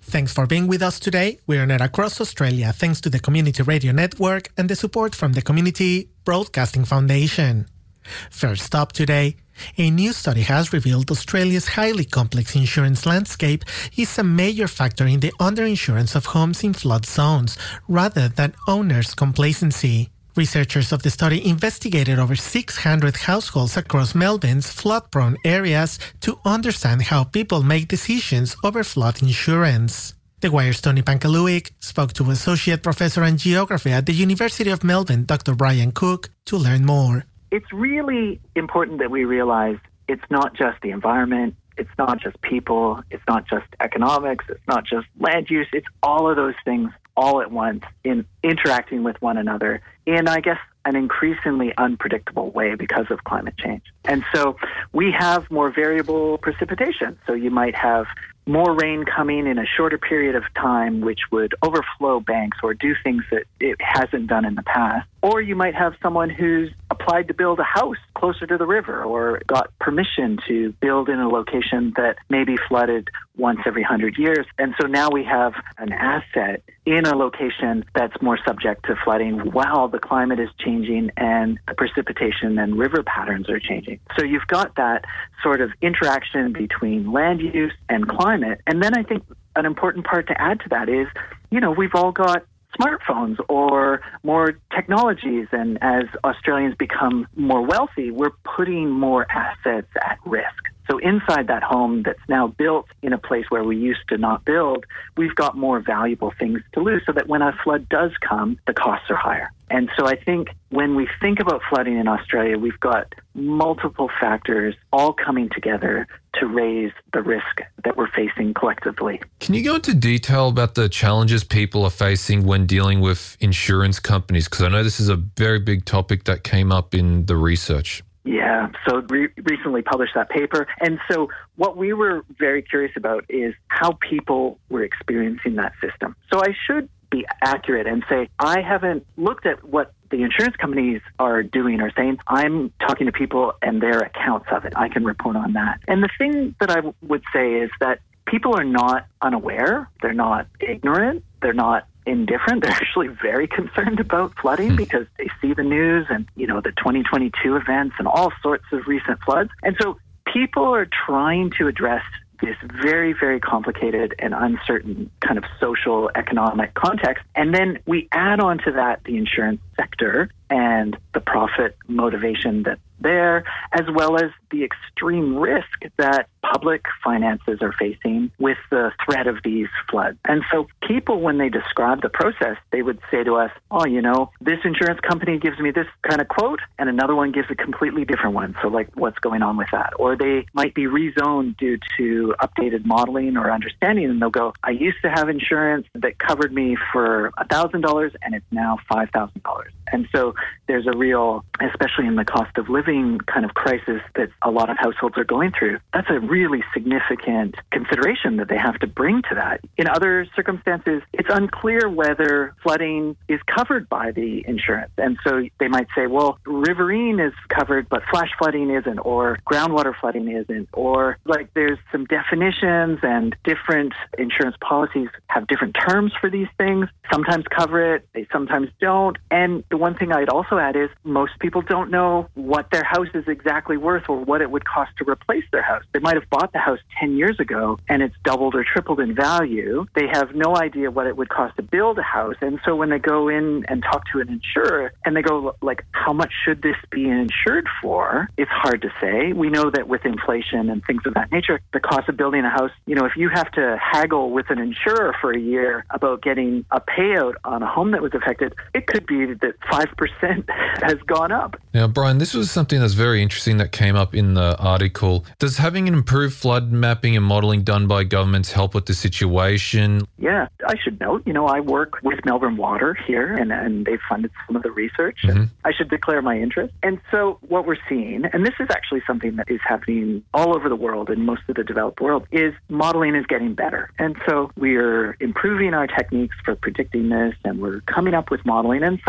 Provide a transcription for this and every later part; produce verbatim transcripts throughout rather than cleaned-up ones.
Thanks for being with us today. We're on air across Australia thanks to the Community Radio Network and the support from the Community Broadcasting Foundation. First up today, a new study has revealed Australia's highly complex insurance landscape is a major factor in the underinsurance of homes in flood zones, rather than owners' complacency. Researchers of the study investigated over six hundred households across Melbourne's flood-prone areas to understand how people make decisions over flood insurance. The Wire's Tony Pankaluik spoke to Associate Professor in Geography at the University of Melbourne, Doctor Brian Cook, to learn more. It's really important that we realize it's not just the environment, it's not just people, it's not just economics, it's not just land use, it's all of those things all at once in interacting with one another in, I guess, an increasingly unpredictable way because of climate change. And so we have more variable precipitation. So you might have more rain coming in a shorter period of time, which would overflow banks or do things that it hasn't done in the past. Or you might have someone who's applied to build a house closer to the river or got permission to build in a location that may be flooded once every hundred years. And so now we have an asset in a location that's more subject to flooding while the climate is changing and the precipitation and river patterns are changing. So you've got that sort of interaction between land use and climate. And then I think an important part to add to that is, you know, we've all got smartphones or more technologies. And as Australians become more wealthy, we're putting more assets at risk. So inside that home that's now built in a place where we used to not build, we've got more valuable things to lose so that when a flood does come, the costs are higher. And so I think when we think about flooding in Australia, we've got multiple factors all coming together to raise the risk that we're facing collectively. Can you go into detail about the challenges people are facing when dealing with insurance companies? Because I know this is a very big topic that came up in the research. Yeah, so re- recently published that paper. And so what we were very curious about is how people were experiencing that system. So I should be accurate and say I haven't looked at what the insurance companies are doing or saying. I'm talking to people and their accounts of it. I can report on that. And the thing that I w- would say is that people are not unaware. They're not ignorant. They're not indifferent. They're actually very concerned about flooding because they see the news and, you know, the twenty twenty-two events and all sorts of recent floods. And so people are trying to address this very, very complicated and uncertain kind of social economic context. And then we add on to that the insurance sector and the profit motivation that's there, as well as the extreme risk that public finances are facing with the threat of these floods. And so people, when they describe the process, they would say to us, oh, you know, this insurance company gives me this kind of quote and another one gives a completely different one. So like, what's going on with that? Or they might be rezoned due to updated modeling or understanding, and they'll go, I used to have insurance that covered me for one thousand dollars and it's now five thousand dollars. And so there's a real, especially in the cost of living kind of crisis that a lot of households are going through, that's a really significant consideration that they have to bring to that. In other circumstances, it's unclear whether flooding is covered by the insurance. And so they might say, well, riverine is covered, but flash flooding isn't, or groundwater flooding isn't, or like there's some definitions and different insurance policies have different terms for these things. Sometimes cover it, they sometimes don't. And the one thing I'd also add is most people don't know what their house is exactly worth or what it would cost to replace their house. They might have bought the house ten years ago and it's doubled or tripled in value. They have no idea what it would cost to build a house. And so when they go in and talk to an insurer and they go like, how much should this be insured for? It's hard to say. We know that with inflation and things of that nature, the cost of building a house, you know, if you have to haggle with an insurer for a year about getting a payout on a home that was affected, it could be that five percent has gone up. Now, Brian, this was something that's very interesting that came up in the article. Does having an improved flood mapping and modelling done by governments help with the situation? Yeah, I should note, you know, I work with Melbourne Water here and, and they've funded some of the research. Mm-hmm. And I should declare my interest. And so what we're seeing, and this is actually something that is happening all over the world in most of the developed world, is modelling is getting better. And so we're improving our techniques for predicting this and we're coming up with modelling. And sometimes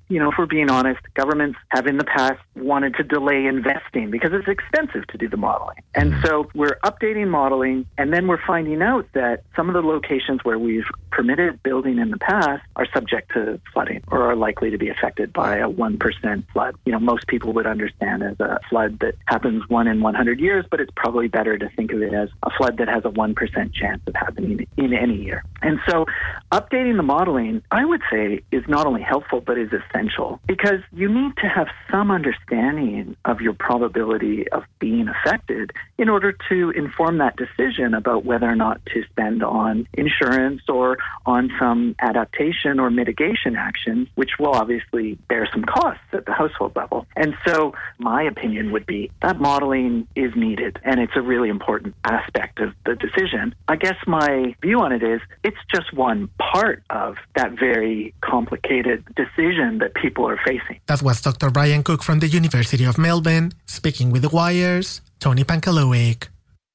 you know, if we're being honest, governments have in the past wanted to delay investing because it's expensive to do the modeling. And so we're updating modeling, and then we're finding out that some of the locations where we've permitted building in the past are subject to flooding or are likely to be affected by a one percent flood. You know, most people would understand as a flood that happens one in one hundred years, but it's probably better to think of it as a flood that has a one percent chance of happening in any year. And so updating the modeling, I would say, is not only helpful, but is essential, because you need to have some understanding of your probability of being affected in order to inform that decision about whether or not to spend on insurance or on some adaptation or mitigation actions, which will obviously bear some costs at the household level. And so my opinion would be that modeling is needed, and it's a really important aspect of the decision. I guess my view on it is it's just one part of that very complicated decision that people are facing. That was Doctor Brian Cook from the University of Melbourne, speaking with The Wire's Tony Pankalowick.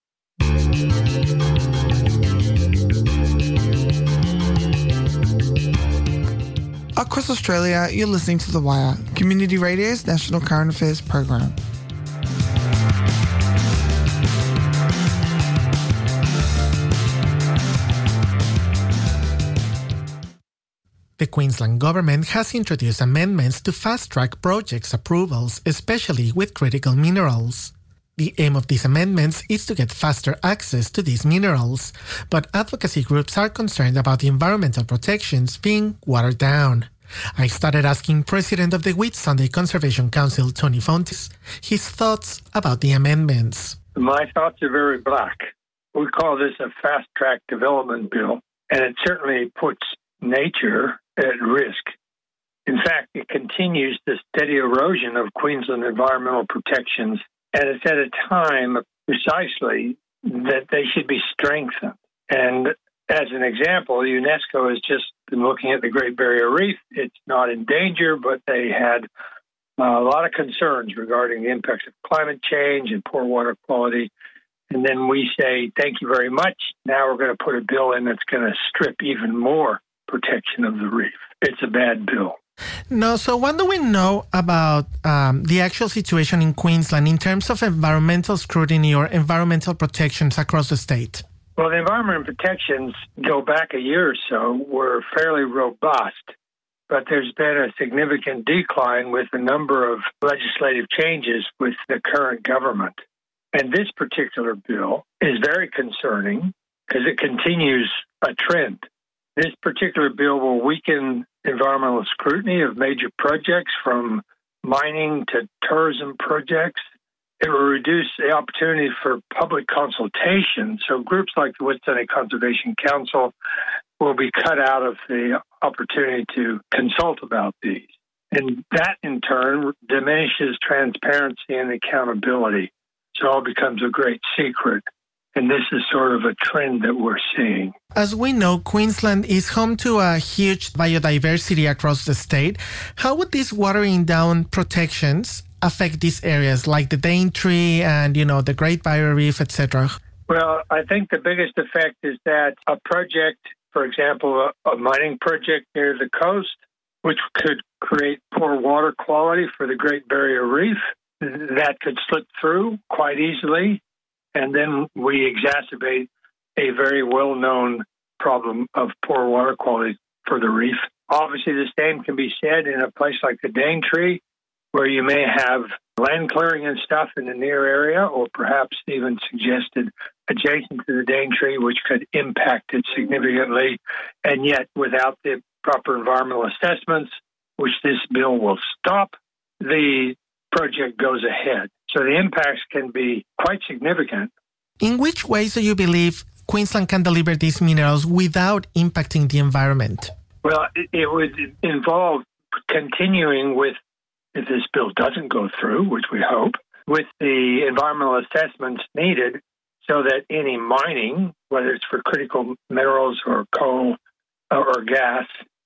Across Australia, you're listening to The Wire, Community Radio's national current affairs program. The Queensland Government has introduced amendments to fast-track projects approvals, especially with critical minerals. The aim of these amendments is to get faster access to these minerals, but advocacy groups are concerned about the environmental protections being watered down. I started asking President of the Whitsunday Conservation Council, Tony Fontes, his thoughts about the amendments. My thoughts are very black. We call this a fast-track development bill, and it certainly puts nature at risk. In fact, it continues the steady erosion of Queensland environmental protections, and it's at a time precisely that they should be strengthened. And as an example, UNESCO has just been looking at the Great Barrier Reef. It's not in danger, but they had a lot of concerns regarding the impacts of climate change and poor water quality. And then we say, thank you very much. Now we're going to put a bill in that's going to strip even more protection of the reef. It's a bad bill. No, so what do we know about um, the actual situation in Queensland in terms of environmental scrutiny or environmental protections across the state? Well, the environmental protections go back a year or so, were fairly robust, but there's been a significant decline with a number of legislative changes with the current government. And this particular bill is very concerning because it continues a trend. This particular bill will weaken environmental scrutiny of major projects from mining to tourism projects. It will reduce the opportunity for public consultation. So groups like the Whitsunday Conservation Council will be cut out of the opportunity to consult about these. And that, in turn, diminishes transparency and accountability. So it all becomes a great secret. And this is sort of a trend that we're seeing. As we know, Queensland is home to a huge biodiversity across the state. How would these watering down protections affect these areas like the Daintree and, you know, the Great Barrier Reef, et cetera? Well, I think the biggest effect is that a project, for example, a, a mining project near the coast, which could create poor water quality for the Great Barrier Reef, that could slip through quite easily. And then we exacerbate a very well-known problem of poor water quality for the reef. Obviously, the same can be said in a place like the Daintree, where you may have land clearing and stuff in the near area, or perhaps even suggested adjacent to the Daintree, which could impact it significantly. And yet, without the proper environmental assessments, which this bill will stop, the project goes ahead. So the impacts can be quite significant. In which ways do you believe Queensland can deliver these minerals without impacting the environment? Well, it, it would involve continuing with, if this bill doesn't go through, which we hope, with the environmental assessments needed so that any mining, whether it's for critical minerals or coal or gas,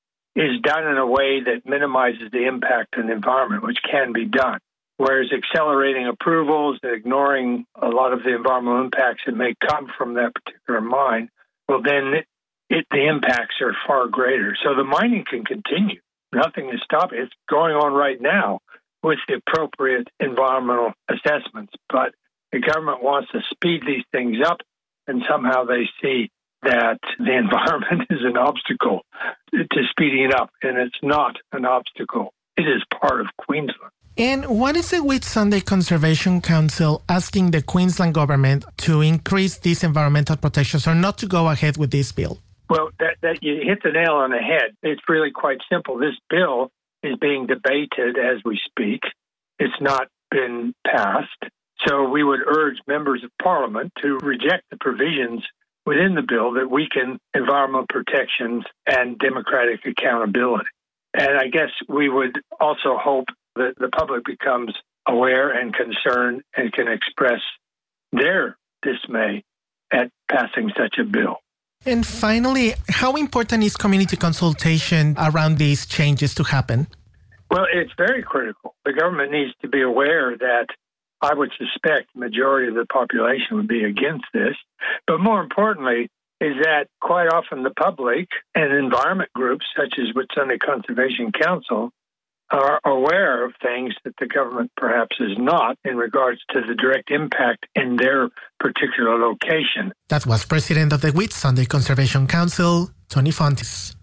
is done in a way that minimizes the impact on the environment, which can be done. Whereas accelerating approvals and ignoring a lot of the environmental impacts that may come from that particular mine, well, then it, it, the impacts are far greater. So the mining can continue. nothing to stop it. It's going on right now with the appropriate environmental assessments. But the government wants to speed these things up, and somehow they see that the environment is an obstacle to speeding it up, and it's not an obstacle. It is part of Queensland. And what is the Whitsunday Conservation Council asking the Queensland government to increase these environmental protections or not to go ahead with this bill? Well, that, that you hit the nail on the head. It's really quite simple. This bill is being debated as we speak. It's not been passed. So we would urge members of Parliament to reject the provisions within the bill that weaken environmental protections and democratic accountability. And I guess we would also hope that the public becomes aware and concerned and can express their dismay at passing such a bill. And finally, how important is community consultation around these changes to happen? Well, it's very critical. The government needs to be aware that I would suspect the majority of the population would be against this. But more importantly, is that quite often the public and environment groups, such as Whitsunday Conservation Council, are aware of things that the government perhaps is not in regards to the direct impact in their particular location. That was President of the Whitsunday Conservation Council, Tony Fontes.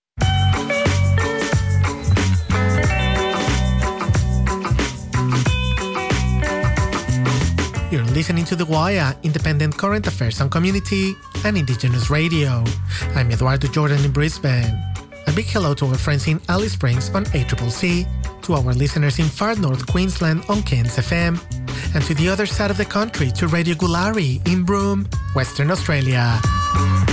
You're listening to The Wire, independent current affairs on community and Indigenous radio. I'm Eduardo Jordan in Brisbane. A big hello to our friends in Alice Springs on A C C C, to our listeners in far north Queensland on Cairns F M, and to the other side of the country to Radio Gulari in Broome, Western Australia.